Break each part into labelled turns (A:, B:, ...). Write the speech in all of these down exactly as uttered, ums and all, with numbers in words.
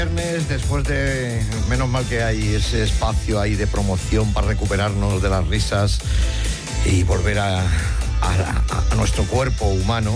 A: Viernes, después de, menos mal que hay ese espacio ahí de promoción para recuperarnos de las risas y volver a, a, a nuestro cuerpo humano.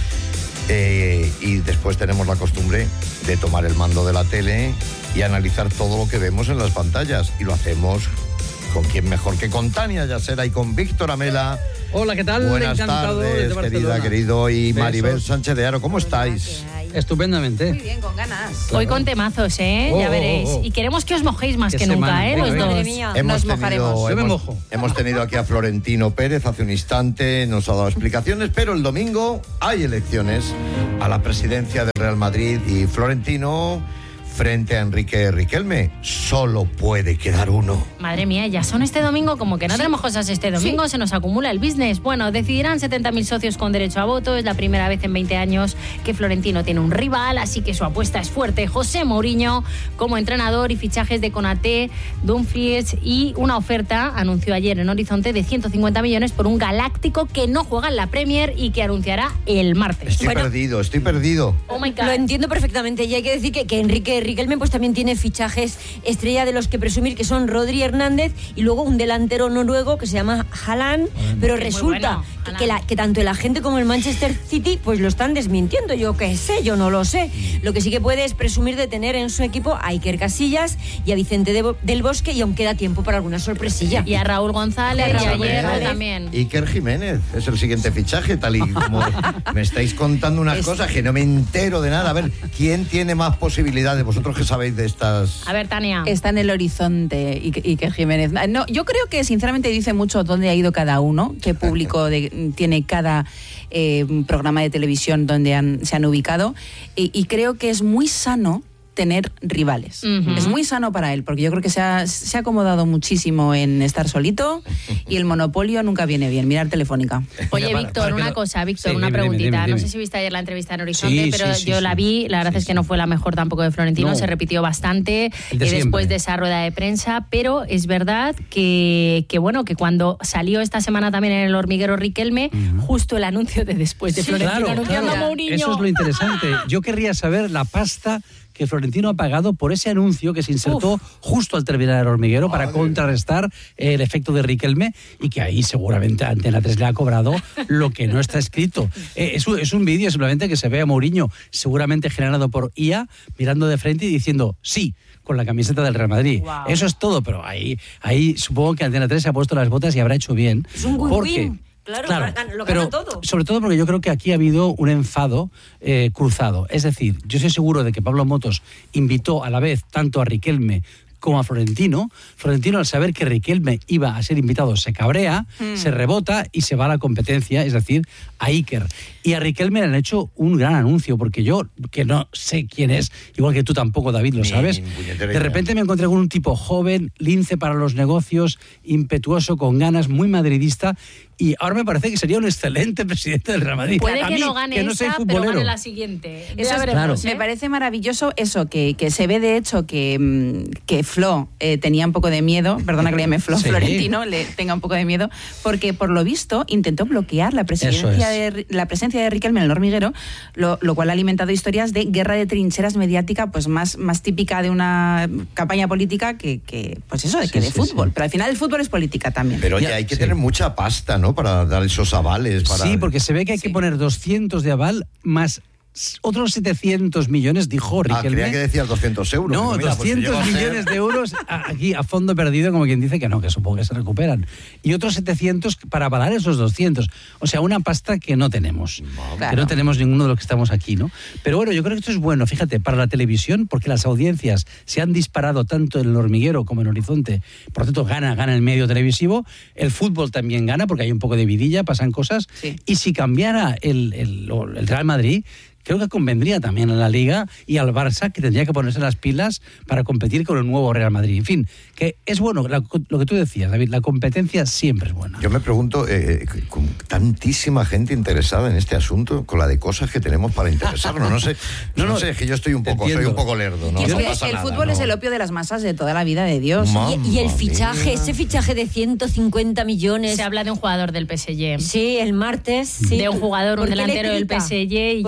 A: Eh, y después tenemos la costumbre de tomar el mando de la tele y analizar todo lo que vemos en las pantallas. Y lo hacemos con quién mejor que con Tania Yasera y con Víctor Amela.
B: Hola, ¿qué tal?
A: Buenas
B: Encantado
A: tardes,
B: desde
A: querida, querido. Y
B: Besos.
A: Maribel Sánchez de Aro, ¿cómo estáis?
B: Estupendamente.
C: Muy bien, con ganas.
D: Hoy con temazos, ¿eh?
B: Oh,
D: ya veréis.
B: oh, oh.
D: Y queremos que os mojéis más
B: Qué
D: que
B: semana.
D: nunca, ¿eh?
B: Venga,
D: Los
B: venga.
D: dos.
C: Madre mía,
A: Hemos
C: nos
A: tenido,
C: mojaremos.
B: Yo me
A: hemos,
B: mojo.
A: hemos tenido aquí a Florentino Pérez hace un instante, nos ha dado explicaciones, pero el domingo hay elecciones a la presidencia del Real Madrid y Florentino frente a Enrique Riquelme. Solo puede quedar uno.
D: Madre mía, ya son este domingo, como que no tenemos cosas este domingo, se nos acumula el business. Bueno, decidirán setenta mil socios con derecho a voto. Es la primera vez en veinte años que Florentino tiene un rival, así que su apuesta es fuerte. José Mourinho como entrenador y fichajes de Konaté, Dumfries y una oferta, anunció ayer en Horizonte, de ciento cincuenta millones por un galáctico que no juega en la Premier y que anunciará el martes.
A: Estoy
C: Bueno.
A: perdido, estoy perdido.
D: Oh my God.
C: Lo entiendo perfectamente y hay que decir que, que Enrique Riquelme pues también tiene fichajes estrella de los que presumir, que son Rodri Hernández y luego un delantero noruego que se llama Haaland, pero
D: Que es muy
C: resulta
D: bueno,
C: que,
D: Haaland.
C: que, la, que tanto el agente como el Manchester City pues lo están desmintiendo. Yo qué sé, yo no lo sé. Lo que sí que puede es presumir de tener en su equipo a Iker Casillas y a Vicente de Bo- del Bosque, y aún queda tiempo para alguna sorpresilla.
D: Y a Raúl González, y
A: Raúl
D: ayer
A: González.
D: también.
A: Iker Jiménez es el siguiente fichaje, tal y como me estáis contando unas
C: Es-
A: cosas que no me entero de nada. A ver, ¿quién tiene más posibilidades? Vosotros que sabéis de estas...
D: A ver, Tania.
E: Está en el horizonte y Iker Jiménez. No, yo creo que sinceramente dice mucho dónde ha ido cada uno, qué público de, tiene cada eh, programa de televisión donde han, se han ubicado, y, y creo que es muy sano tener rivales.
D: Ujú.
E: Es muy sano para él, porque yo creo que se ha, se ha acomodado muchísimo en estar solito y el monopolio nunca viene bien. Mirar Telefónica.
D: Oye,
B: Mira, para-
D: Víctor,
B: para que
D: una
B: lo-
D: cosa, Víctor,
B: Sí,
D: una
B: dime, dime,
D: preguntita.
B: dime,
D: No
B: dime.
D: sé si viste ayer la entrevista en Horizonte,
B: Sí,
D: pero
B: sí, sí,
D: yo
B: sí.
D: la vi. La verdad
B: Sí,
D: es que
B: sí.
D: no fue la mejor tampoco de Florentino,
B: No.
D: se repitió bastante
B: El de
D: eh, después
B: siempre.
D: de esa rueda de prensa, pero es verdad que, que, bueno, que cuando salió esta semana también en El Hormiguero Riquelme,
B: Ujú.
D: justo el anuncio de después de Florentino
B: Claro,
D: anunciando
B: claro.
D: a Mourinho.
B: Eso es lo interesante. Yo querría saber la pasta que Florentino ha pagado por ese anuncio que se insertó justo al terminar El Hormiguero para
A: Madre.
B: contrarrestar el efecto de Riquelme, y que ahí seguramente Antena tres le ha cobrado lo que no está escrito. Eh, es un, es un vídeo simplemente que se ve a Mourinho, seguramente generado por I A, mirando de frente y diciendo sí, con la camiseta del Real Madrid.
D: Wow.
B: Eso es todo, pero ahí, ahí supongo que Antena tres se ha puesto las botas y habrá hecho bien.
C: Es un
B: porque-
C: win-win. Claro, gana- lo
B: pero
C: gana todo.
B: sobre todo porque yo creo que aquí ha habido un enfado eh, cruzado. Es decir, yo estoy seguro de que Pablo Motos invitó a la vez tanto a Riquelme como a Florentino. Florentino, al saber que Riquelme iba a ser invitado, se cabrea, se rebota y se va a la competencia, es decir, a Iker. Y a Riquelme le han hecho un gran anuncio, porque yo, que no sé quién es, igual que tú tampoco, David, lo
A: Ni-
B: sabes,
A: ni puñetera
B: de
A: idea.
B: repente me encontré con un tipo joven, lince para los negocios, impetuoso, con ganas, muy madridista, y ahora me parece que sería un excelente presidente del Real Madrid.
D: Puede
B: A
D: que
B: mí,
D: no gane
B: que no soy
D: esa, pero
B: futbolero.
D: gane la siguiente.
E: Eso
D: Ya
E: es,
D: veremos,
B: claro.
D: ¿eh?
E: Me parece maravilloso eso, que, que se ve de hecho que, mm, que Flo eh, tenía un poco de miedo, perdona que le llame Flo,
B: Sí.
E: Florentino, le tenga un poco de miedo, porque por lo visto intentó bloquear la presidencia
B: Eso es.
E: de, la presencia de Riquelme en El Hormiguero, lo, lo cual ha alimentado historias de guerra de trincheras mediática, pues más, más típica de una campaña política que, que pues eso, de
B: Sí,
E: que de
B: sí,
E: fútbol.
B: sí.
E: Pero al final el fútbol es política también.
A: Pero oye,
B: Ya,
A: hay que
B: sí.
A: tener mucha pasta, ¿no? Para dar esos avales. Para...
B: Sí, porque se ve que hay que poner doscientos de aval más otros setecientos millones, dijo
A: Ah,
B: Riquelme.
A: creía que decías doscientos euros.
B: No,
A: Digo, mira, pues si
B: doscientos
A: llega a ser-
B: millones de euros a- aquí a fondo perdido, como quien dice que no, que supongo que se recuperan. Y otros setecientos para avalar esos doscientos. O sea, una pasta que no tenemos. Que
E: Claro.
B: no tenemos ninguno de los que estamos aquí, ¿no? Pero bueno, yo creo que esto es bueno, fíjate, para la televisión, porque las audiencias se han disparado tanto en El Hormiguero como en Horizonte. Por lo tanto, gana, gana el medio televisivo. El fútbol también gana, porque hay un poco de vidilla, pasan cosas.
E: Sí.
B: Y si cambiara el, el, el Real Madrid, creo que convendría también a la Liga y al Barça, que tendría que ponerse las pilas para competir con el nuevo Real Madrid. En fin, que es bueno, la- lo que tú decías, David, la competencia siempre es buena.
A: Yo me pregunto, eh, con tantísima gente interesada en este asunto, con la de cosas que tenemos para interesarnos, no sé, no,
B: No, no,
A: sé, es que yo estoy un poco, soy
B: entiendo.
A: un poco lerdo, ¿no?
E: Y es
A: No
E: que
A: pasa
E: el
A: nada,
E: fútbol
A: ¿no?
E: es el opio de las masas de toda la vida de Dios.
A: Ma-
C: Y, y el
A: Mamma
C: fichaje,
A: mía.
C: ese fichaje de ciento cincuenta millones.
D: Se habla de un jugador del P S G.
C: Sí, el martes. Sí.
D: De un jugador, un
C: ¿Por qué
D: delantero del
C: letrita?
D: P S G, y
C: ¿Por
D: ya
C: qué
D: hay nombres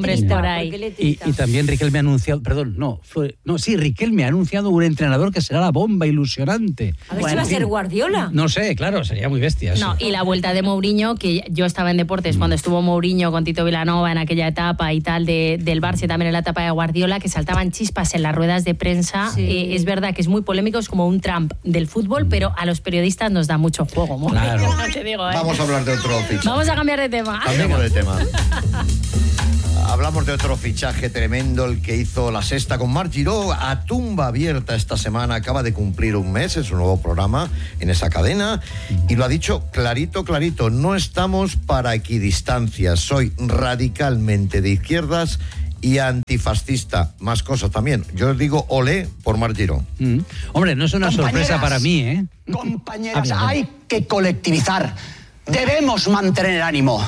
D: nombres
C: letrita,
D: por ahí.
C: porque
B: Y,
C: letrita.
B: y también Riquelme ha anunciado, perdón, no, fue, no, sí, Riquelme ha anunciado un entrenador que será la bomba ilusionante.
C: A ver
B: Bueno,
C: si va a
B: en
C: ser
B: fin.
C: Guardiola.
B: No sé, claro, sería muy bestia.
D: No,
B: sí.
D: y la vuelta de Mourinho, que yo estaba en deportes cuando estuvo Mourinho con Tito Vilanova en aquella etapa y tal de, del Barça, y también en la etapa de Guardiola, que saltaban chispas en las ruedas de prensa.
C: Sí.
D: Eh, es verdad que es muy polémico, es como un Trump del fútbol, pero a los periodistas nos da mucho juego. Mourinho,
B: Claro.
D: no te digo, ¿eh?
A: Vamos a hablar de otro fichaje.
D: Vamos a cambiar de tema.
A: Cambiamos de tema. Hablamos de otro fichaje tremendo, el que hizo La Sexta con Marc Giró, a tumba abierta esta semana. Acaba de cumplir un mes en su nuevo programa en esa cadena y lo ha dicho clarito, clarito. No estamos para equidistancias. Soy radicalmente de izquierdas y antifascista. Más cosas también. Yo os digo olé por Marc Giró.
B: Mm. Hombre, no es una
F: Compañeras,
B: sorpresa para mí, ¿eh?
F: Compañeras,
B: Habla, habla.
F: hay que colectivizar. Debemos mantener el ánimo.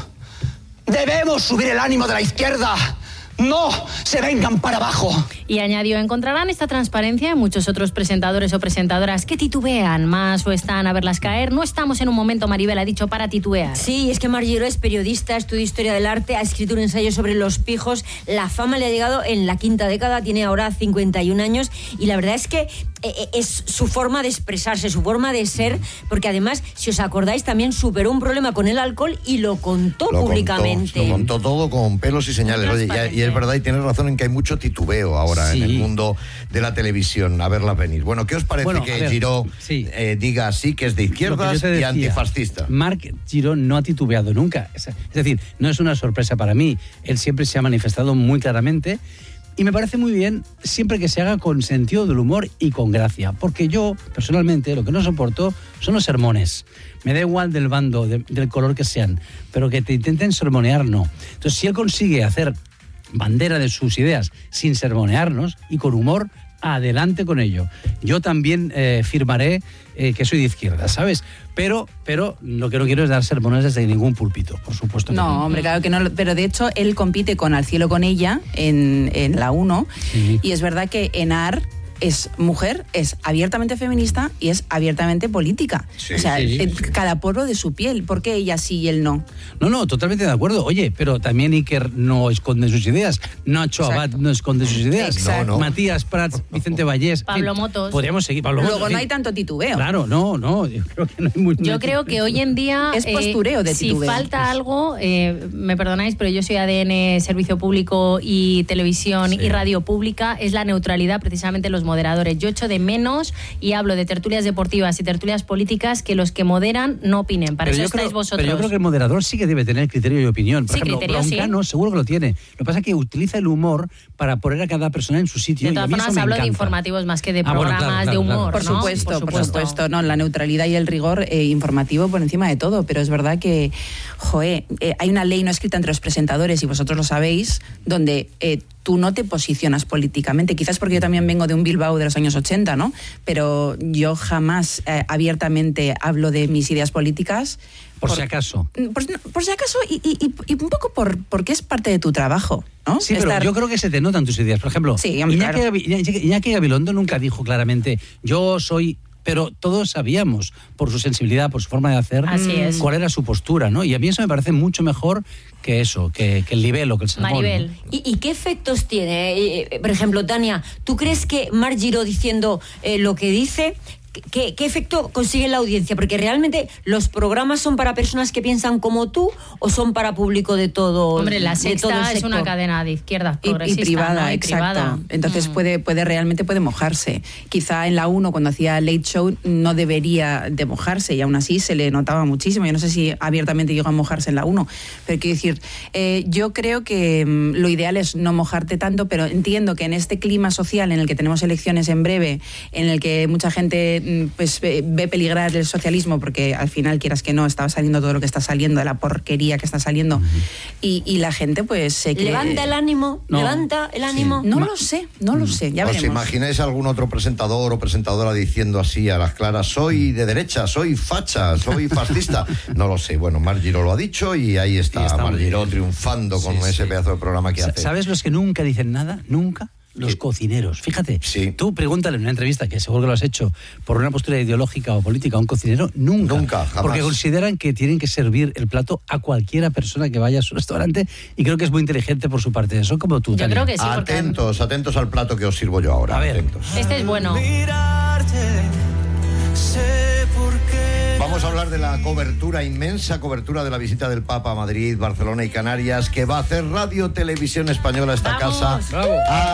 F: Debemos subir el ánimo de la izquierda. No se vengan para abajo.
D: Y añadió, encontrarán esta transparencia en muchos otros presentadores o presentadoras que titubean más o están a verlas caer. No estamos en un momento, Maribel, ha dicho, para titubear.
C: Sí, es que Marc Giró es periodista, estudia historia del arte, ha escrito un ensayo sobre los pijos. La fama le ha llegado en la quinta década, tiene ahora cincuenta y un años y la verdad es que eh, es su forma de expresarse, su forma de ser, porque además, si os acordáis, también superó un problema con el alcohol y lo contó
A: Lo
C: públicamente.
A: Contó, lo contó todo con pelos y señales. Oye, y, y es verdad, y tienes razón en que hay mucho titubeo ahora
B: Sí.
A: en el mundo de la televisión, a verla venir. Bueno, ¿qué os parece
B: Bueno, a
A: que
B: ver,
A: Giró
B: sí.
A: eh, diga así, que es de
B: Lo que
A: izquierdas
B: yo te
A: y
B: decía,
A: antifascista?
B: Marc Giró no ha titubeado nunca. Es, es decir, no es una sorpresa para mí. Él siempre se ha manifestado muy claramente y me parece muy bien siempre que se haga con sentido del humor y con gracia. Porque yo, personalmente, lo que no soporto son los sermones. Me da igual del bando, de- del color que sean, pero que te intenten sermonear, no. Entonces, si él consigue hacer bandera de sus ideas sin sermonearnos y con humor, adelante con ello. Yo también eh, firmaré eh, que soy de izquierda, ¿sabes? Pero, pero lo que no quiero es dar sermones desde ningún púlpito, por supuesto. que
E: No, hombre, claro que no. Pero de hecho, él compite con Al cielo con ella en, en la uno.
B: Sí.
E: Y es verdad que Enar es mujer, es abiertamente feminista y es abiertamente política.
A: Sí,
E: o sea,
B: sí,
E: eh,
B: sí.
E: cada poro de su piel. ¿Por qué ella sí y él no?
B: No, no, totalmente de acuerdo. Oye, pero también Iker no esconde sus ideas. Nacho
E: Exacto.
B: Abad no esconde sus ideas.
E: Exacto.
A: No, no.
B: Matías Prats, Vicente Vallés. en
D: Pablo
B: fin,
D: Motos.
B: Podríamos seguir. Pablo Motos,
E: Luego
B: en
E: no
B: fin.
E: hay tanto titubeo.
B: Claro, no, no. Yo creo que no hay mucho.
D: Yo creo que hoy en día...
E: Es postureo de
D: Si
E: titubeo.
D: falta algo, eh, me perdonáis, pero yo soy A D N, Servicio Público y Televisión
B: Sí.
D: y Radio Pública, es la neutralidad precisamente los moderadores. Yo echo de menos y hablo de tertulias deportivas y tertulias políticas que los que moderan no opinen. Para
B: Pero
D: eso
B: yo,
D: estáis
B: creo,
D: vosotros.
B: pero yo creo que el moderador sí que debe tener criterio y opinión. Por
D: Sí,
B: ejemplo,
D: criterio, sí.
B: Broncano seguro que lo tiene. Lo que pasa es que utiliza el humor para poner a cada persona en su sitio.
D: De
B: y a
D: todas
B: mí eso
D: formas,
B: me
D: hablo de
B: encanta.
D: informativos más que de
B: Ah, bueno,
D: programas
B: claro,
D: de
B: claro,
D: humor.
B: claro.
E: Por
D: ¿no?
E: supuesto, por supuesto, no, la neutralidad y el rigor eh, informativo por encima de todo, pero es verdad que, joe, eh, hay una ley no escrita entre los presentadores y vosotros lo sabéis, donde eh, tú no te posicionas políticamente, quizás porque yo también vengo de un Bilbao de los años ochenta, ¿no? Pero yo jamás eh, abiertamente hablo de mis ideas políticas.
B: Por si acaso.
E: Por, por si acaso y, y- y- y un poco por porque es parte de tu trabajo, ¿no?
B: Sí, pero
E: Estar-
B: yo creo que se te notan tus ideas. Por ejemplo,
E: Sí, hombre,
B: Iñaki,
E: claro.
B: Gabi- Iñaki- Iñaki Gabilondo nunca dijo claramente, yo soy... Pero todos sabíamos, por su sensibilidad, por su forma de hacer,
D: Así es.
B: cuál era su postura, ¿no? Y a mí eso me parece mucho mejor que eso, que, que el libelo, que el sermón.
D: Maribel.
B: ¿no?
C: ¿Y, y qué efectos tiene? Eh, eh, por ejemplo, Tania, ¿tú crees que Marc Giró diciendo eh, lo que dice, ¿qué, qué efecto consigue en la audiencia? Porque realmente los programas son para personas que piensan como tú o son para público de todo.
D: Hombre, La
C: de todo el
D: Sexta es una
C: sector?
D: cadena de izquierdas
E: Y, y
D: progresista,
E: privada,
D: ¿no? Y
E: exacto.
D: privada.
E: Entonces
D: Mm.
E: puede, puede realmente puede mojarse. Quizá en la uno, cuando hacía Late Show, no debería de mojarse y aún así se le notaba muchísimo. Yo no sé si abiertamente llegó a mojarse en la uno, pero quiero decir, eh, yo creo que mm, lo ideal es no mojarte tanto, pero entiendo que en este clima social en el que tenemos elecciones en breve, en el que mucha gente mm, pues ve, ve peligrar el socialismo, porque al final, quieras que no, estaba saliendo todo lo que está saliendo, de la porquería que está saliendo, y, y la gente pues se cree-
C: ¿Levanta el ánimo?
B: No.
C: ¿Levanta el ánimo?
E: No lo sé, no lo sé, ya
A: ¿Os
E: veremos.
A: imagináis algún otro presentador o presentadora diciendo así a las claras, soy de derecha, soy facha, soy fascista? No lo sé. Bueno, Marc Giró lo ha dicho y ahí está,
B: Y está
A: Marc
B: muy
A: Giró
B: bien.
A: triunfando con
B: Sí,
A: ese
B: sí.
A: pedazo de programa que
B: Sa-
A: hace.
B: ¿Sabes los que nunca dicen nada? Nunca. Los
A: Sí.
B: cocineros, fíjate,
A: Sí.
B: tú pregúntale en una entrevista, que seguro que lo has hecho, por una postura ideológica o política a un cocinero, nunca.
A: Nunca, jamás.
B: Porque consideran que tienen que servir el plato a cualquiera persona que vaya a su restaurante y creo que es muy inteligente por su parte. Son como tú,
D: Yo
B: Tania.
D: creo que sí, porque
A: Atentos, atentos al plato que os sirvo yo ahora.
B: A ver.
A: Atentos.
D: este es bueno.
A: Vamos a hablar de la cobertura, inmensa cobertura de la visita del Papa a Madrid, Barcelona y Canarias, que va a hacer Radio Televisión Española. Esta
D: ¡Vamos!
A: casa
B: ¡Bravo!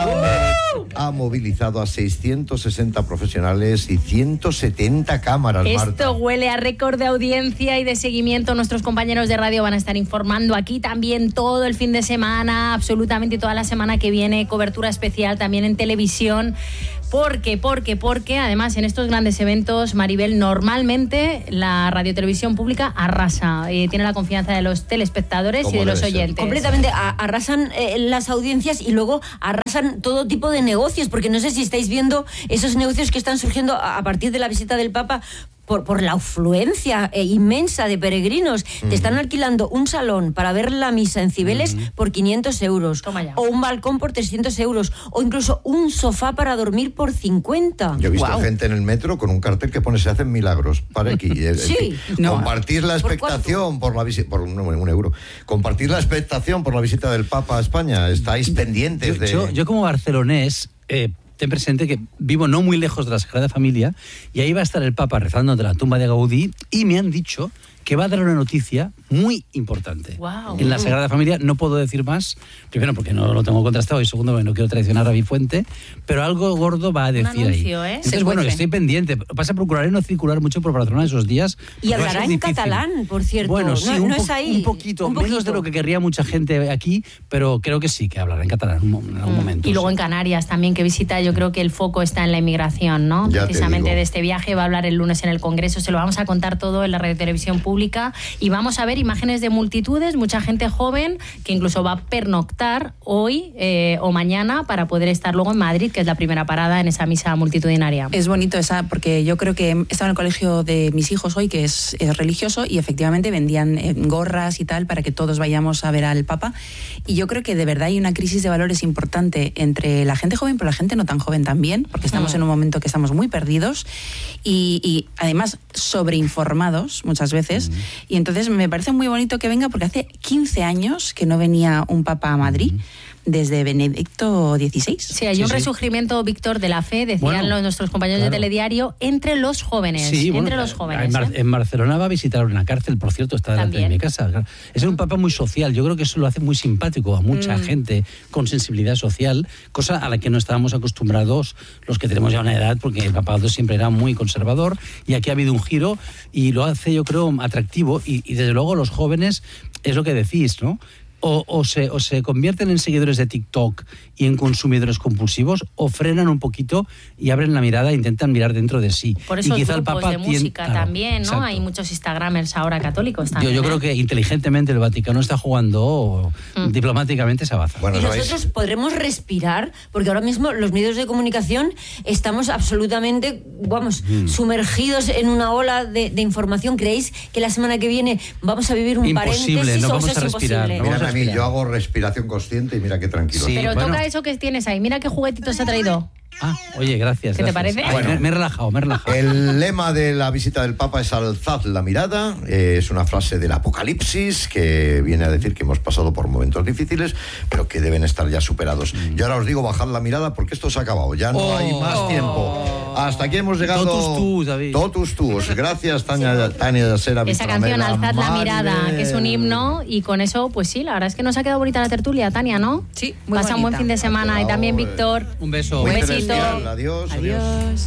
A: ha, ha movilizado a seiscientos sesenta profesionales y ciento setenta cámaras, Marta.
D: Esto huele a récord de audiencia y de seguimiento. Nuestros compañeros de radio van a estar informando aquí también todo el fin de semana, absolutamente toda la semana que viene, cobertura especial también en televisión. ¿Por qué? Porque, porque además en estos grandes eventos, Maribel, normalmente la radiotelevisión pública arrasa, eh, tiene la confianza de los telespectadores y
A: Como
D: de los
A: debe ser.
D: oyentes.
C: Completamente, a- arrasan eh, las audiencias y luego arrasan todo tipo de negocios, porque no sé si estáis viendo esos negocios que están surgiendo a, a partir de la visita del Papa. Por, por la afluencia eh, inmensa de peregrinos.
A: Mm.
C: Te están alquilando un salón para ver la misa en Cibeles por quinientos euros.
D: Toma ya.
C: O un balcón por trescientos euros. O incluso un sofá para dormir por cincuenta.
A: Yo he visto
E: Guau.
A: gente en el metro con un cartel que pone se hacen milagros. Para aquí. En
C: Sí.
A: fin,
E: No.
A: Compartir la
C: ¿Por
A: expectación por, la visita, por un, un euro. Compartir la expectación por la visita del Papa a España. Estáis pendientes
B: Yo,
A: de.
B: yo, yo como barcelonés, eh, ten presente que vivo no muy lejos de la Sagrada Familia y ahí va a estar el Papa rezando ante la tumba de Gaudí y me han dicho que va a dar una noticia muy importante.
D: Guau.
B: En la Sagrada Familia no puedo decir más, primero porque no lo tengo contrastado y segundo porque no quiero traicionar a mi fuente, pero algo gordo va a decir
D: anuncio,
B: ahí.
D: ¿eh?
B: Entonces,
E: Se
B: bueno,
E: cuece.
B: estoy pendiente. Vas a procurar no circular mucho por Barcelona esos días.
C: Y
B: porque va a
C: hablará
B: ser
C: en
B: difícil.
C: catalán, por cierto.
B: Bueno,
C: No-
B: sí,
C: no
B: un,
C: es
B: po-
C: ahí.
B: un poquito,
C: Un
B: menos
C: poquito.
B: de lo que querría mucha gente aquí, pero creo que sí, que hablará en catalán en, un- en algún momento.
D: Y luego
B: sí.
D: en Canarias también, que visita, yo creo que el foco está en la inmigración, ¿no?
A: Ya te
D: Precisamente
A: digo.
D: de este viaje va a hablar el lunes en el Congreso, se lo vamos a contar todo en la radio televisión pública y vamos a ver imágenes de multitudes, mucha gente joven que incluso va a pernoctar hoy eh, o mañana para poder estar luego en Madrid, que es la primera parada en esa misa multitudinaria.
E: Es bonito esa, porque yo creo que estaba en el colegio de mis hijos hoy, que es, es religioso, y efectivamente vendían eh, gorras y tal para que todos vayamos a ver al Papa. Y yo creo que de verdad hay una crisis de valores importante entre la gente joven, pero la gente no tan joven también, porque estamos
D: Mm.
E: en un momento que estamos muy perdidos y, y además sobreinformados muchas veces. Y entonces me parece muy bonito que venga, porque hace quince años que no venía un Papa a Madrid, desde Benedicto dieciséis.
D: Sí, hay
B: Sí,
D: un
B: sí.
D: resurgimiento, Víctor, de la fe, decían
B: Bueno,
D: los, nuestros compañeros
B: claro.
D: de Telediario, entre los jóvenes.
B: Sí, bueno,
D: entre los jóvenes.
B: En, Mar-
D: ¿eh?
B: en Barcelona va a visitar una cárcel, por cierto, está delante
D: También.
B: de mi casa. Claro. Es un papa muy social, yo creo que eso lo hace muy simpático a mucha
D: Mm.
B: gente con sensibilidad social, cosa a la que no estábamos acostumbrados los que tenemos ya una edad, porque el papado siempre era muy conservador y aquí ha habido un giro y lo hace, yo creo, atractivo y, y desde luego los jóvenes, es lo que decís, ¿no? O, o, se, o se convierten en seguidores de TikTok y en consumidores compulsivos, o frenan un poquito y abren la mirada e intentan mirar dentro de sí.
D: Por
B: y
D: eso
B: quizá el
D: grupos
B: Papa
D: de
B: tien-
D: música
B: claro,
D: también, ¿no?
B: exacto.
D: Hay muchos Instagramers ahora católicos
B: Yo,
D: también.
B: yo
D: ¿eh?
B: creo que inteligentemente el Vaticano está jugando
D: Mm.
B: diplomáticamente esa baza.
A: Bueno,
C: Y
A: ¿sabéis?
C: nosotros podremos respirar, porque ahora mismo los medios de comunicación estamos absolutamente, vamos,
B: Mm.
C: sumergidos en una ola de, de información. ¿Creéis que la semana que viene vamos a vivir un
B: Imposible,
C: paréntesis
B: no
C: o
B: vamos
C: eso
B: a
C: es
B: respirar,
C: imposible?
B: no vamos
A: Mira,
B: a
A: a mí,
B: respirar.
A: yo hago respiración consciente y mira qué tranquilo.
B: Sí.
D: Pero
B: bueno.
D: toca eso que tienes ahí. Mira qué juguetito se ha traído.
B: Ah, oye, gracias.
D: ¿Qué te
B: gracias.
D: parece?
B: Ay,
A: Bueno.
B: me, me he relajado, me he relajado.
A: El lema de la visita del Papa es alzad la mirada. Eh, es una frase del Apocalipsis que viene a decir que hemos pasado por momentos difíciles, pero que deben estar ya superados.
B: Mm.
A: Y ahora os digo, bajad la mirada porque esto se ha acabado. Ya no
B: Oh.
A: hay más tiempo. Hasta aquí hemos llegado.
B: Totus tus, David.
A: Totus tus. Gracias, Tania, Tania Yasera,
D: Esa
A: Víctor
D: canción,
A: Amela,
D: Alzad la
A: Maribel.
D: mirada, que es un himno, y con eso, pues sí, la verdad es que nos ha quedado bonita la tertulia, Tania, ¿no?
E: Sí, muy
D: Pasa un buen
E: bonita.
D: fin de semana y también,
A: quedado, eh,
D: Víctor.
B: Un beso.
A: Muy
D: Un besito.
A: celestial. Adiós, adiós.
E: Adiós.